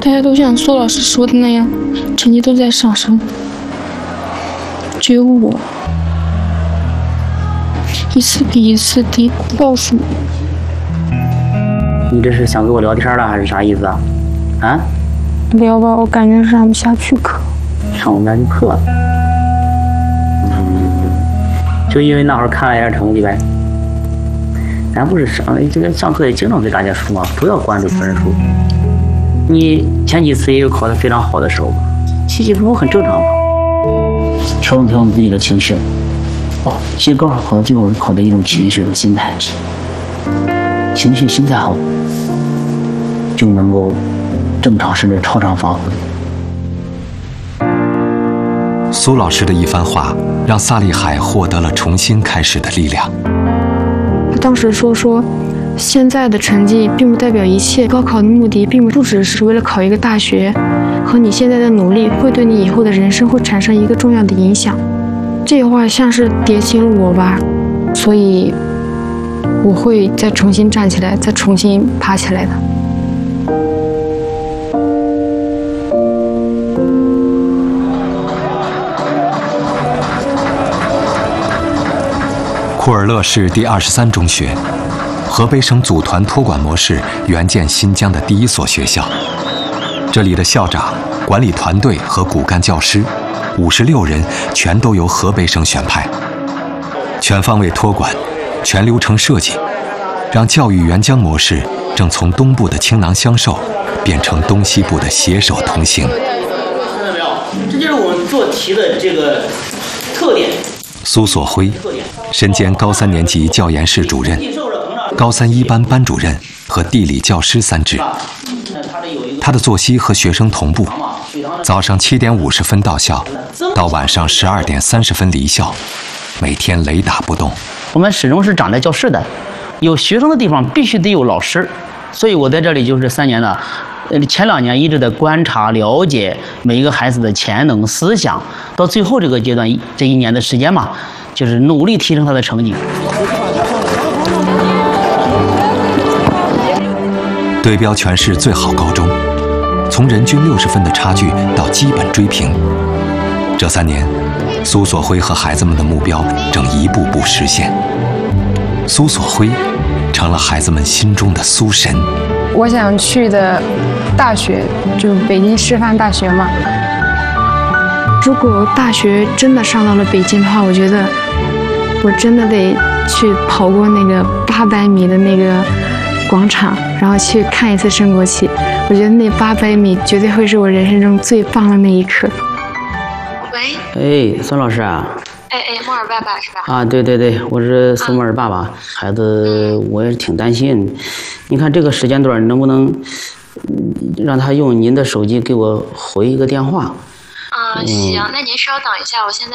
大家都像苏老师说的那样，成绩都在上升，只有我一次比一次低倒数。 你这是想跟我聊天了，还是啥意思啊？啊？ 聊吧，我感觉上不下去课。 上不下去课？就因为那会儿看了一下成绩呗。咱不是上课也经常给大家说嘛，不要关注分数。你前几次也有考得非常好的时候吧，起起伏伏很正常嘛。调整自己的情绪。其实高考考的最后考的一种情绪和心态，情绪心态好，就能够正常甚至超常发挥。 苏老师的一番话，让萨利海获得了重新开始的力量。 他当时说，现在的成绩并不代表一切，高考的目的并不只是为了考一个大学，和你现在的努力会对你以后的人生会产生一个重要的影响。这句话像是点醒了我吧，所以我会再重新站起来，再重新爬起来的。 库尔勒市第23中学，河北省组团托管模式援建新疆的第一所学校。这里的校长、管理团队和骨干教师56人全都由河北省选派，全方位托管，全流程设计，让教育援疆模式正从东部的倾囊相授变成东西部的携手同行。 看到没有？这就是我们做题的这个特点。 苏所辉身兼高3年级教研室主任、高3一班班主任和地理教师3职。他的作息和学生同步，早上7点50分到校，到晚上12点30分离校，每天雷打不动。 我们始终是长在教室的，有学生的地方必须得有老师，所以我在这里就是3年了。前2年一直在观察了解每一个孩子的潜能思想，到最后这个阶段这1年的时间嘛，就是努力提升他的成绩。 对标全市最好高中，从人均60分的差距到基本追平。这3年，苏所辉和孩子们的目标正一步步实现。苏所辉成了孩子们心中的苏神。 我想去的大学就北京师范大学嘛。如果大学真的上到了北京的话，我觉得我真的得去跑过那个800米的那个广场，然后去看一次升国旗。我觉得那800米绝对会是我人生中最棒的那一刻。 喂，孙老师啊。 莫尔爸爸是吧？ 啊，对，我是苏莫尔爸爸。孩子，我也是挺担心。你看这个时间段能不能让他用您的手机给我回一个电话？ 行，那您稍等一下，我现在